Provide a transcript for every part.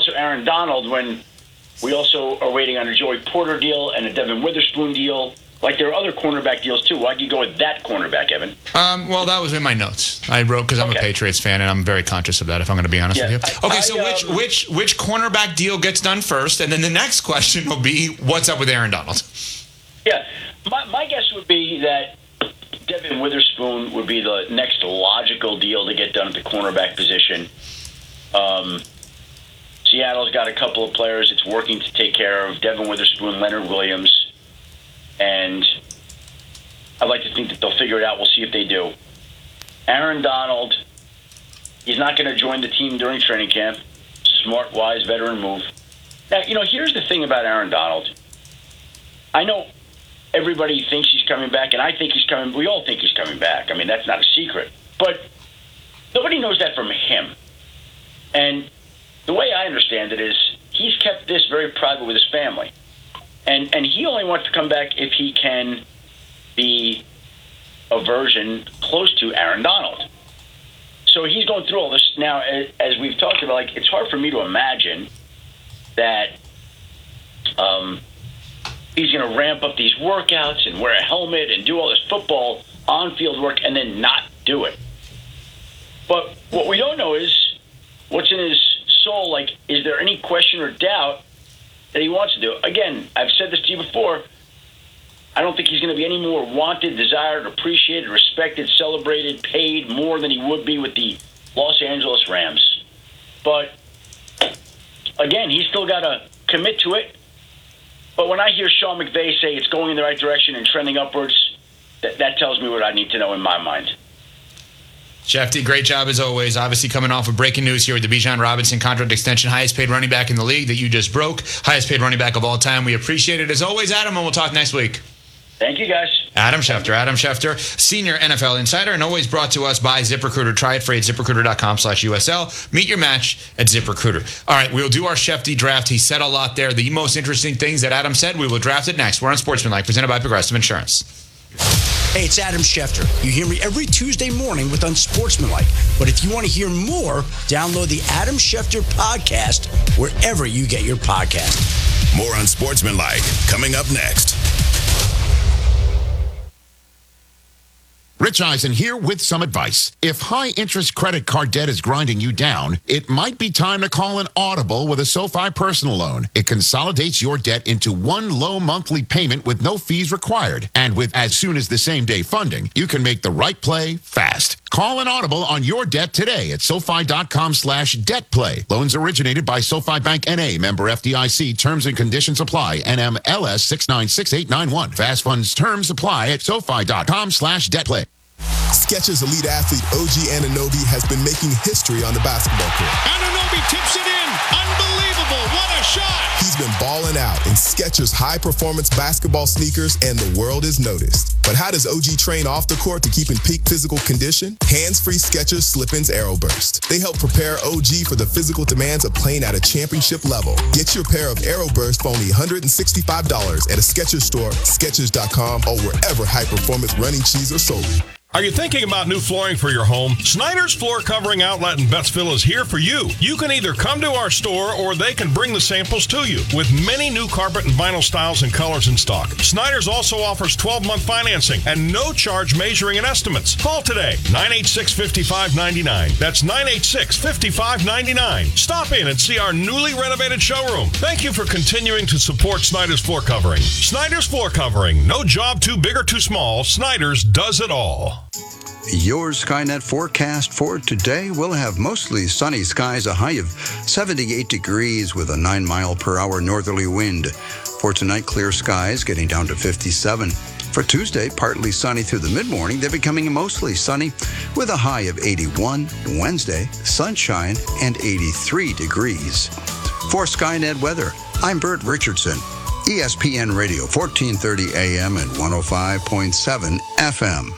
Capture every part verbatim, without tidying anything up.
also Aaron Donald when we also are waiting on a Joey Porter deal and a Devin Witherspoon deal. Like, there are other cornerback deals, too. Why'd you go with that cornerback, Evan? Um, well, that was in my notes. I wrote because I'm okay. a Patriots fan, and I'm very conscious of that, if I'm going to be honest yeah, with you. I, okay, I, so um, which which which cornerback deal gets done first? And then the next question will be, what's up with Aaron Donald? Yeah, my, my guess would be that Devin Witherspoon would be the next logical deal to get done at the cornerback position. Um, Seattle's got a couple of players it's working to take care of, Devin Witherspoon, Leonard Williams. And I'd like to think that they'll figure it out. We'll see if they do. Aaron Donald, he's not going to join the team during training camp. Smart, wise, veteran move. Now, you know, here's the thing about Aaron Donald. I know everybody thinks he's coming back, and I think he's coming. We all think he's coming back. I mean, that's not a secret. But nobody knows that from him. And the way I understand it is he's kept this very private with his family. And and he only wants to come back if he can be a version close to Aaron Donald. So he's going through all this. Now, as, as we've talked about, like, it's hard for me to imagine that um, he's going to ramp up these workouts and wear a helmet and do all this football on-field work and then not do it. But what we don't know is what's in his soul. Like, is there any question or doubt that he wants to do? Again, I've said this to you before. I don't think he's going to be any more wanted, desired, appreciated, respected, celebrated, paid more than he would be with the Los Angeles Rams. But, again, he's still got to commit to it. But when I hear Sean McVay say it's going in the right direction and trending upwards, that, that tells me what I need to know in my mind. Shefty, great job as always. Obviously coming off of breaking news here with the Bijan Robinson contract extension, highest paid running back in the league that you just broke, highest paid running back of all time. We appreciate it as always, Adam, and we'll talk next week. Thank you, guys. Adam Schefter, Adam Schefter, senior N F L insider, and always brought to us by ZipRecruiter. Try it free at ZipRecruiter.com slash USL. Meet your match at ZipRecruiter. All right, we'll do our Shefty draft. He said a lot there. The most interesting things that Adam said, we will draft it next. We're on Sportsmanlike, presented by Progressive Insurance. Hey, it's Adam Schefter. You hear me every Tuesday morning with Unsportsmanlike. But if you want to hear more, download the Adam Schefter podcast wherever you get your podcast. More Unsportsmanlike coming up next. Rich Eisen here with some advice. If high-interest credit card debt is grinding you down, it might be time to call an Audible with a SoFi personal loan. It consolidates your debt into one low monthly payment with no fees required. And with as soon as the same-day funding, you can make the right play fast. Call an Audible on your debt today at SoFi.com slash debt play. Loans originated by SoFi Bank N A, member F D I C. Terms and conditions apply. N M L S six nine six eight nine one. Fast funds terms apply at SoFi.com slash debt play. Skechers elite athlete O G Anunoby has been making history on the basketball court. Anunoby tips it in. Unbelievable. What a shot. He's been balling out in Skechers high-performance basketball sneakers, and the world has noticed. But how does O G train off the court to keep in peak physical condition? Hands-free Skechers Slip-ins Aeroburst. They help prepare O G for the physical demands of playing at a championship level. Get your pair of Aeroburst for only one hundred sixty-five dollars at a Skechers store, Skechers dot com, or wherever high-performance running shoes are sold. Are you thinking about new flooring for your home? Snyder's Floor Covering Outlet in Betsville is here for you. You can either come to our store or they can bring the samples to you with many new carpet and vinyl styles and colors in stock. Snyder's also offers twelve-month financing and no charge measuring and estimates. Call today, nine eight six, five five nine nine. That's nine eight six, five five nine nine. Stop in and see our newly renovated showroom. Thank you for continuing to support Snyder's Floor Covering. Snyder's Floor Covering. No job too big or too small. Snyder's does it all. Your Skynet forecast for today will have mostly sunny skies, a high of seventy-eight degrees with a nine mile per hour northerly wind. For tonight, clear skies getting down to fifty-seven. For Tuesday, partly sunny through the mid-morning, then becoming mostly sunny with a high of eighty-one. Wednesday, sunshine and eighty-three degrees. For Skynet weather, I'm Bert Richardson. E S P N Radio, fourteen thirty A M and one oh five point seven F M.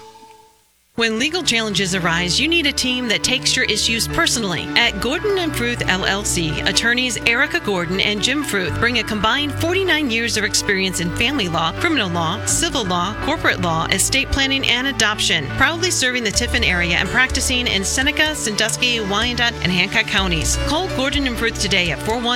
When legal challenges arise, you need a team that takes your issues personally. At Gordon and Fruth L L C, attorneys Erica Gordon and Jim Fruth bring a combined forty-nine years of experience in family law, criminal law, civil law, corporate law, estate planning, and adoption. Proudly serving the Tiffin area and practicing in Seneca, Sandusky, Wyandotte, and Hancock counties. Call Gordon and Fruth today at four one